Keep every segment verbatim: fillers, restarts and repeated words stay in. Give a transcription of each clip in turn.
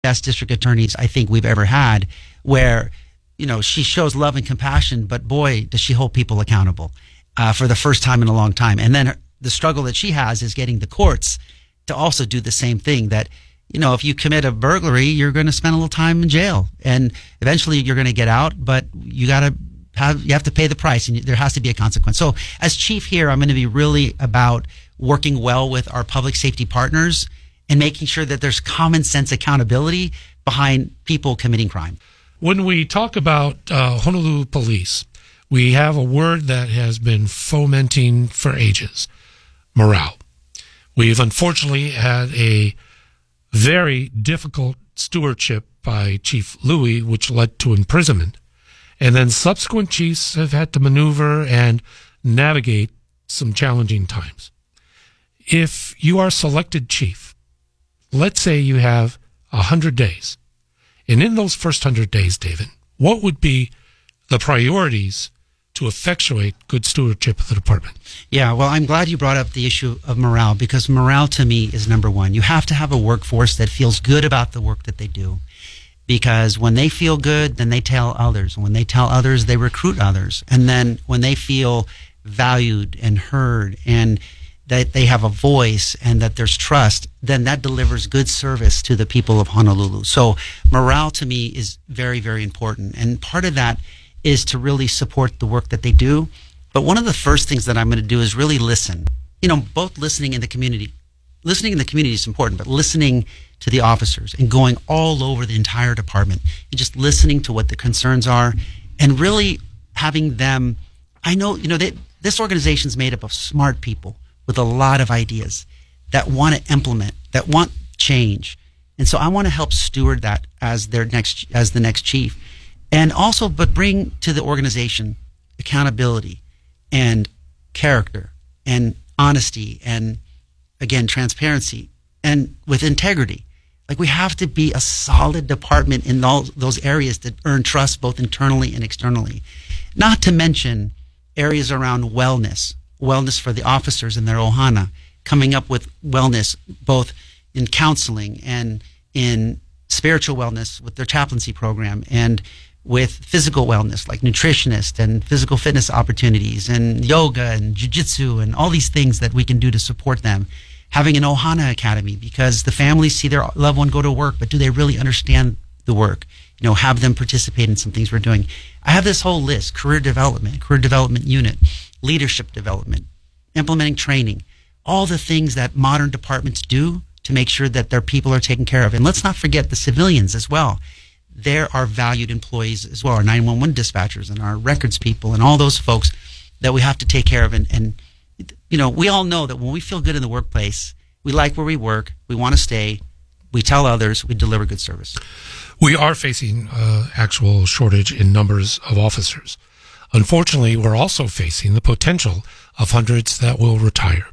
best district attorneys I think we've ever had, where, you know, she shows love and compassion, but boy, does she hold people accountable uh, for the first time in a long time. And then her, the struggle that she has is getting the courts to also do the same thing. That, you know, if you commit a burglary, you're going to spend a little time in jail, and eventually you're going to get out, but you got to have, you have to pay the price, and there has to be a consequence. So as chief here, I'm going to be really about working well with our public safety partners and making sure that there's common sense accountability behind people committing crime. When we talk about uh, Honolulu police, we have a word that has been fomenting for ages: morale. We've unfortunately had a very difficult stewardship by Chief Louie, which led to imprisonment. And then subsequent chiefs have had to maneuver and navigate some challenging times. If you are selected chief, let's say you have one hundred days. And in those first one hundred days, David, what would be the priorities to effectuate good stewardship of the department? Yeah, well, I'm glad you brought up the issue of morale, because morale to me is number one. You have to have a workforce that feels good about the work that they do, because when they feel good, then they tell others. When they tell others, they recruit others. And then when they feel valued and heard and that they have a voice and that there's trust, then that delivers good service to the people of Honolulu. So morale to me is very, very important. And part of that is to really support the work that they do. But one of the first things that I'm going to do is really listen. You know, both listening in the community. Listening in the community is important, but listening to the officers and going all over the entire department and just listening to what the concerns are and really having them. I know, you know, they, this organization is made up of smart people with a lot of ideas that want to implement, that want change. And so I want to help steward that as their next, as the next chief. And also, but bring to the organization accountability and character and honesty and, again, transparency and with integrity. Like, we have to be a solid department in all those areas that earn trust both internally and externally. Not to mention areas around wellness, wellness for the officers in their ohana, coming up with wellness both in counseling and in spiritual wellness with their chaplaincy program, and with physical wellness like nutritionists and physical fitness opportunities and yoga and jiu-jitsu and all these things that we can do to support them. Having an ohana academy, because the families see their loved one go to work, but do they really understand the work? You know, have them participate in some things we're doing. I have this whole list: career development, career development unit, leadership development, implementing training, all the things that modern departments do to make sure that their people are taken care of. And let's not forget the civilians as well. There are valued employees as well, our nine one one dispatchers and our records people and all those folks that we have to take care of. And, and, you know, we all know that when we feel good in the workplace, we like where we work, we want to stay, we tell others, we deliver good service. We are facing uh, actual shortage in numbers of officers. Unfortunately, we're also facing the potential of hundreds that will retire.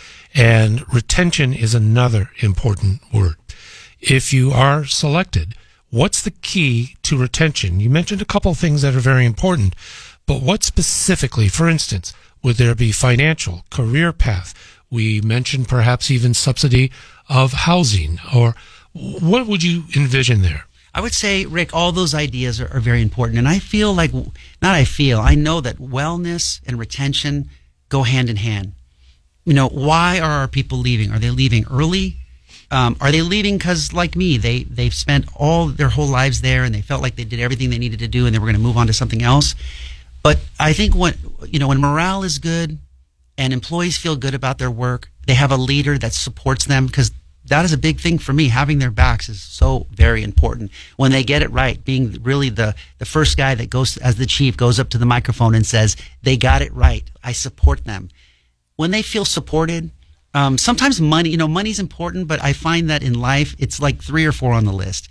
And retention is another important word. If you are selected, what's the key to retention? You mentioned a couple of things that are very important, but what specifically, for instance, would there be financial, career path? We mentioned perhaps even subsidy of housing, or what would you envision there? I would say, Rick, all those ideas are, are very important. And I feel like, not I feel, I know that wellness and retention go hand in hand. You know, why are our people leaving? Are they leaving early? Um, are they leaving because, like me, they, they've spent all their whole lives there and they felt like they did everything they needed to do and they were going to move on to something else? But I think when, you know, when morale is good and employees feel good about their work, they have a leader that supports them, because that is a big thing for me. Having their backs is so very important. When they get it right, being really the, the first guy that goes, as the chief, goes up to the microphone and says, they got it right, I support them. When they feel supported, um, sometimes money, you know, money's important, but I find that in life, it's like three or four on the list.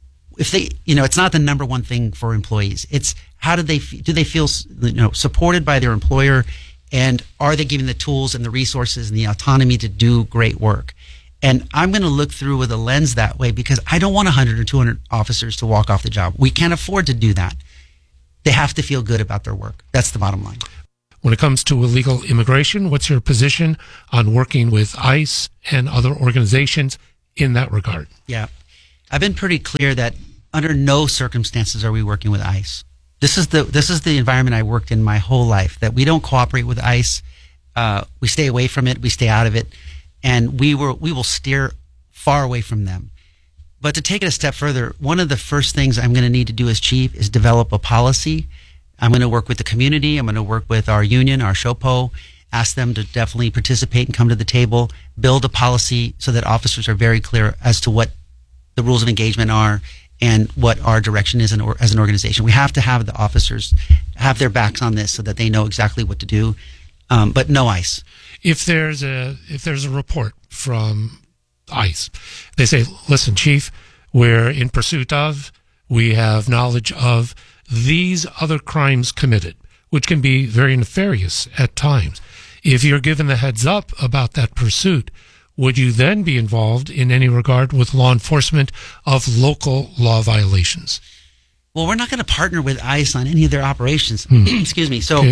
If they, you know, it's not the number one thing for employees. It's how do they, do they feel, you know, supported by their employer, and are they given the tools and the resources and the autonomy to do great work? And I'm going to look through with a lens that way, because I don't want one hundred or two hundred officers to walk off the job. We can't afford to do that. They have to feel good about their work. That's the bottom line. When it comes to illegal immigration, what's your position on working with ICE and other organizations in that regard? Yeah. I've been pretty clear that under no circumstances are we working with ICE. This is the this is the environment I worked in my whole life, that we don't cooperate with ICE. Uh, we stay away from it. We stay out of it. And we were we will steer far away from them. But to take it a step further, one of the first things I'm going to need to do as chief is develop a policy. I'm going to work with the community. I'm going to work with our union, our SHOPO, ask them to definitely participate and come to the table, build a policy so that officers are very clear as to what the rules of engagement are and what our direction is in, or, as an organization. We have to have the officers have their backs on this so that they know exactly what to do, um, but no ICE. If there's a if there's a report from ICE, they say, listen, Chief, we're in pursuit of, we have knowledge of these other crimes committed, which can be very nefarious at times. If you're given the heads up about that pursuit, would you then be involved in any regard with law enforcement of local law violations? Well, we're not going to partner with ICE on any of their operations. Hmm. Excuse me. So, Okay.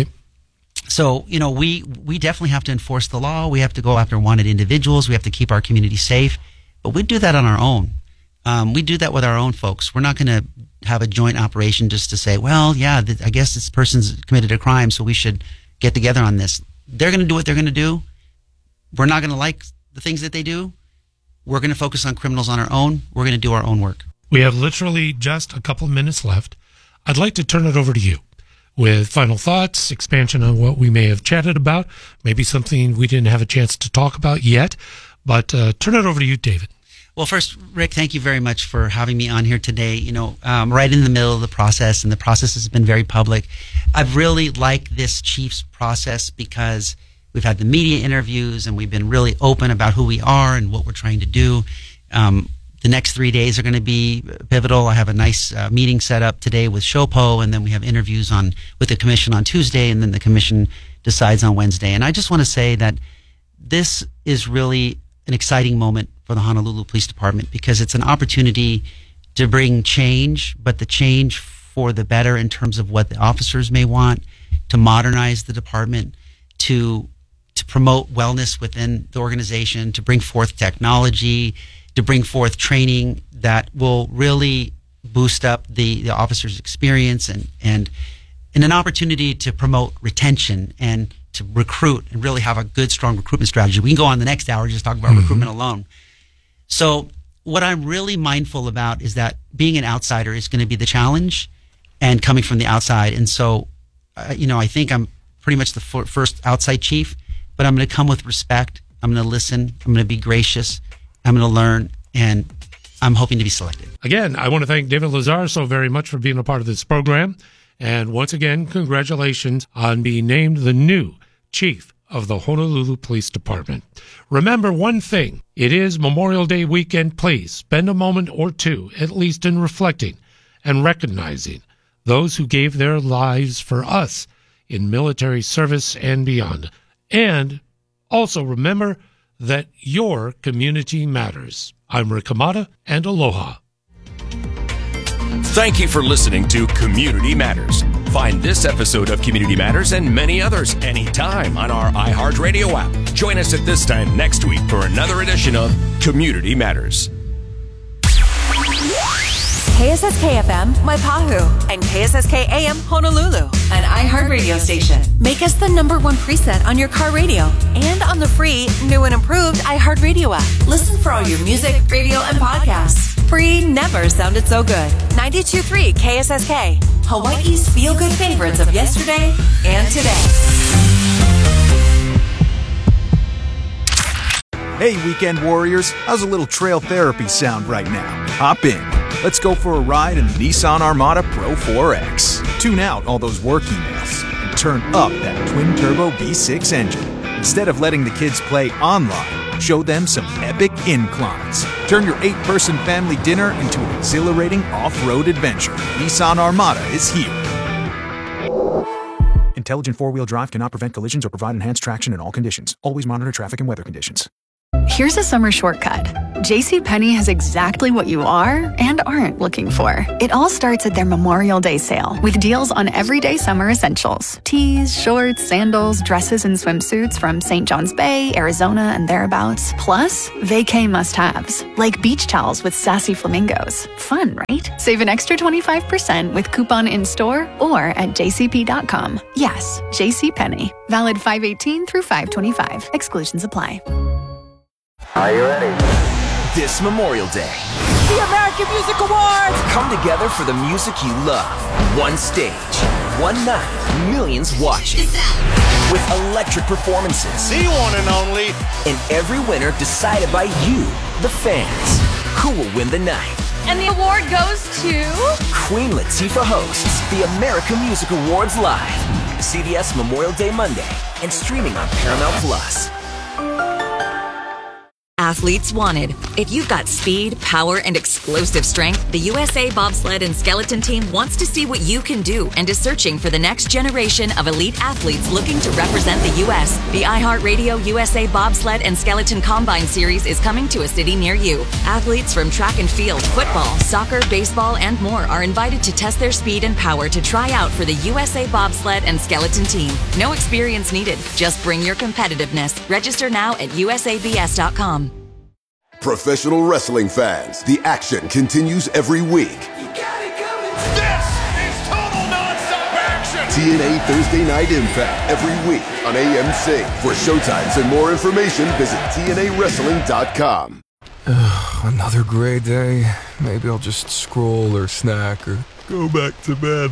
so you know, we we definitely have to enforce the law. We have to go after wanted individuals. We have to keep our community safe. But we do that on our own. Um, we do that with our own folks. We're not going to have a joint operation just to say, well, yeah, th- I guess this person's committed a crime, so we should get together on this. They're going to do what they're going to do. We're not going to like the things that they do. We're going to focus on criminals on our own. We're going to do our own work. We have literally just a couple of minutes left. I'd like to turn it over to you with final thoughts, expansion on what we may have chatted about, maybe something we didn't have a chance to talk about yet, but uh, turn it over to you, David. Well, first, Rick, thank you very much for having me on here today. You know, um, right in the middle of the process, and the process has been very public. I've really liked this Chiefs process because we've had the media interviews and we've been really open about who we are and what we're trying to do. Um, the next three days are going to be pivotal. I have a nice uh, meeting set up today with SHOPO, and then we have interviews on with the commission on Tuesday, and then the commission decides on Wednesday. And I just want to say that this is really an exciting moment for the Honolulu Police Department because it's an opportunity to bring change, but the change for the better in terms of what the officers may want, to modernize the department, to to promote wellness within the organization, to bring forth technology, to bring forth training that will really boost up the, the officers' experience, and, and and an opportunity to promote retention and to recruit and really have a good, strong recruitment strategy. We can go on the next hour just talk about mm-hmm. recruitment alone. So what I'm really mindful about is that being an outsider is going to be the challenge, and coming from the outside. And so, uh, you know, I think I'm pretty much the f- first outside chief, but I'm going to come with respect. I'm going to listen. I'm going to be gracious. I'm going to learn, and I'm hoping to be selected. Again, I want to thank David Lazar so very much for being a part of this program. And once again, congratulations on being named the new chief of the Honolulu Police Department. Remember one thing, it is Memorial Day weekend. Please spend a moment or two, at least, in reflecting and recognizing those who gave their lives for us in military service and beyond. And also remember that your community matters. I'm Rick Hamada, and aloha. Thank you for listening to Community Matters. Find this episode of Community Matters and many others anytime on our iHeartRadio app. Join us at this time next week for another edition of Community Matters. K S S K F M, Maipahu, and K S S K A M, Honolulu, an iHeartRadio station. Make us the number one preset on your car radio and on the free, new and improved iHeartRadio app. Listen for all your music, radio, and podcasts. Free never sounded so good. ninety-two point three K S S K, Hawaii's feel-good favorites of yesterday and today. Hey, weekend warriors, how's a little trail therapy sound right now? Hop in. Let's go for a ride in the Nissan Armada Pro four X. Tune out all those work emails and turn up that twin-turbo V six engine. Instead of letting the kids play online, show them some epic inclines. Turn your eight-person family dinner into an exhilarating off-road adventure. Nissan Armada is here. Intelligent four-wheel drive cannot prevent collisions or provide enhanced traction in all conditions. Always monitor traffic and weather conditions. Here's a summer shortcut. JCPenney has exactly what you are and aren't looking for. It all starts at their Memorial Day sale with deals on everyday summer essentials. Tees, shorts, sandals, dresses, and swimsuits from Saint John's Bay, Arizona, and thereabouts. Plus, vacay must-haves, like beach towels with sassy flamingos. Fun, right? Save an extra twenty-five percent with coupon in-store or at j c p dot com. Yes, JCPenney. Valid five eighteen through five twenty-five. Exclusions apply. Are you ready? This Memorial Day, the American Music Awards come together for the music you love. One stage, one night, millions watching. With electric performances. The one and only. And every winner decided by you, the fans. Who will win the night? And the award goes to... Queen Latifah hosts the American Music Awards live. C B S Memorial Day Monday and streaming on Paramount Plus. Athletes wanted. If you've got speed, power, and explosive strength, the U S A Bobsled and Skeleton Team wants to see what you can do and is searching for the next generation of elite athletes looking to represent the U S. The iHeartRadio U S A Bobsled and Skeleton Combine Series is coming to a city near you. Athletes from track and field, football, soccer, baseball, and more are invited to test their speed and power to try out for the U S A Bobsled and Skeleton Team. No experience needed. Just bring your competitiveness. Register now at U S A B S dot com. Professional wrestling fans, the action continues every week. You got it coming. This is total nonstop action. T N A Thursday Night Impact every week on A M C. For showtimes and more information, visit T N A wrestling dot com. Ugh, another gray day. Maybe I'll just scroll or snack or go back to bed.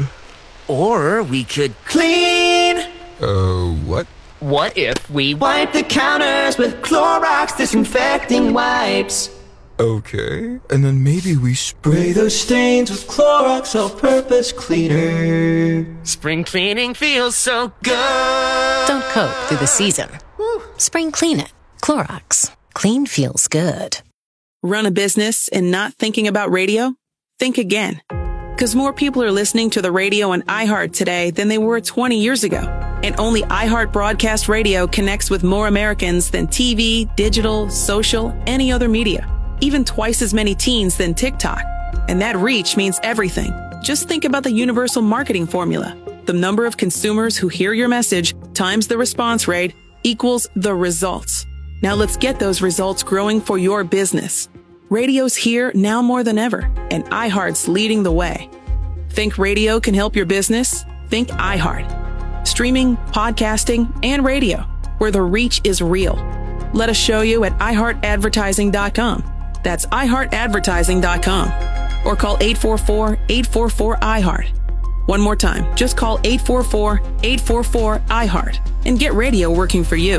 Or we could clean. Uh, what? What if we wipe the counters with Clorox disinfecting wipes? Okay, and then maybe we spray those stains with Clorox all-purpose cleaner. Spring cleaning feels so good. Don't coat through the season. Woo. Spring clean it. Clorox. Clean feels good. Run a business and not thinking about radio? Think again. Because more people are listening to the radio on iHeart today than they were twenty years ago. And only iHeart Broadcast Radio connects with more Americans than T V, digital, social, any other media. Even twice as many teens than TikTok. And that reach means everything. Just think about the universal marketing formula. The number of consumers who hear your message times the response rate equals the results. Now let's get those results growing for your business. Radio's here now more than ever, and iHeart's leading the way. Think radio can help your business? Think iHeart. Streaming, podcasting, and radio, where the reach is real. Let us show you at i heart advertising dot com. That's i heart advertising dot com. Or call eight four four, eight four four, I heart. One more time, just call eight four four, eight four four, I heart and get radio working for you.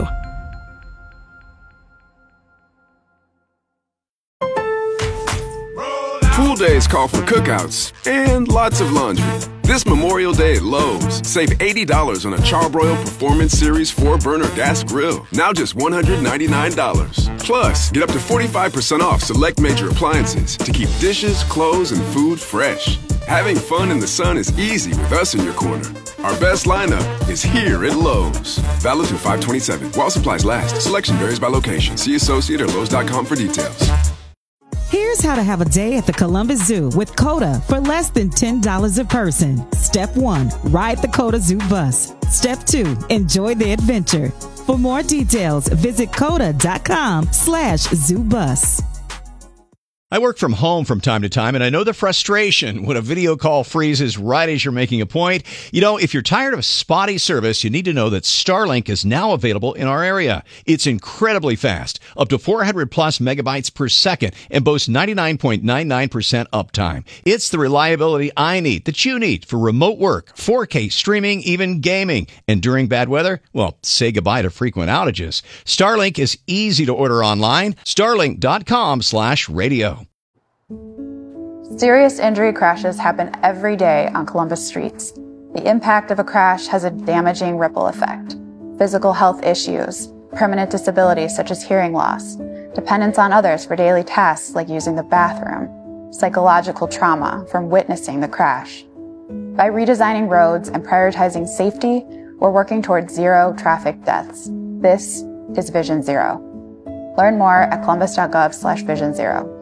Pool days call for cookouts and lots of laundry. This Memorial Day at Lowe's, save eighty dollars on a Charbroil Performance Series four burner gas grill. Now just one hundred ninety-nine dollars. Plus, get up to forty-five percent off select major appliances to keep dishes, clothes, and food fresh. Having fun in the sun is easy with us in your corner. Our best lineup is here at Lowe's. Valid through five twenty-seven. While supplies last. Selection varies by location. See associate or lowes dot com for details. Here's how to have a day at the Columbus Zoo with COTA for less than ten dollars a person. Step one, ride the COTA Zoo bus. Step two, enjoy the adventure. For more details, visit COTA dot com slash zoo bus. I work from home from time to time, and I know the frustration when a video call freezes right as you're making a point. You know, if you're tired of spotty service, you need to know that Starlink is now available in our area. It's incredibly fast, up to four hundred plus megabytes per second, and boasts ninety-nine point nine nine percent uptime. It's the reliability I need, that you need, for remote work, four K streaming, even gaming. And during bad weather, well, say goodbye to frequent outages. Starlink is easy to order online. Starlink dot com slash radio. Serious injury crashes happen every day on Columbus streets. The impact of a crash has a damaging ripple effect. Physical health issues, permanent disabilities such as hearing loss, dependence on others for daily tasks like using the bathroom, psychological trauma from witnessing the crash. By redesigning roads and prioritizing safety, we're working towards zero traffic deaths. This is Vision Zero. Learn more at columbus.gov slash vision zero.